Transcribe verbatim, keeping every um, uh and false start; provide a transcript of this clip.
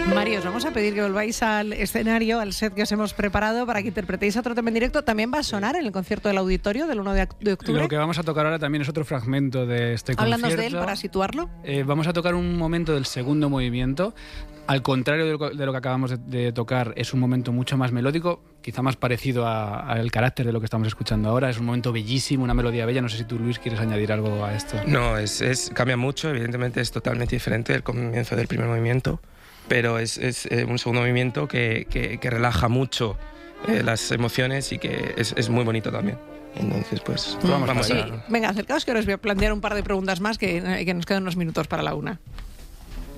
Mario, os vamos a pedir que volváis al escenario, al set que os hemos preparado para que interpretéis otro tema en directo. También va a sonar en el concierto del Auditorio del uno de octubre. Lo que vamos a tocar ahora también es otro fragmento de este Háblanos concierto. de él para situarlo. Eh, vamos a tocar un momento del segundo movimiento. Al contrario de lo, de lo que acabamos de, de tocar, es un momento mucho más melódico, quizá más parecido al carácter de lo que estamos escuchando ahora. Es un momento bellísimo, una melodía bella. No sé si tú, Luis, quieres añadir algo a esto. No, es, es cambia mucho. Evidentemente es totalmente diferente del comienzo del primer movimiento, pero es, es eh, un segundo movimiento que, que, que relaja mucho eh, las emociones y que es, es muy bonito también. Entonces, pues, vamos, vamos sí. a... Venga, acercaos que ahora os voy a plantear un par de preguntas más que, que nos quedan unos minutos para la una.